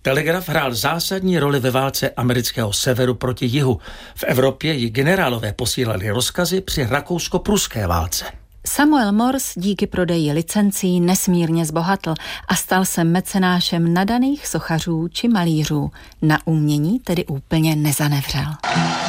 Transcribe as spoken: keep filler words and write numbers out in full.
Telegraf hrál zásadní roli ve válce amerického severu proti jihu. V Evropě ji generálové posílali rozkazy při rakousko-pruské válce. Samuel Morse díky prodeji licencí nesmírně zbohatl a stal se mecenášem nadaných sochařů či malířů. Na umění tedy úplně nezanevřel.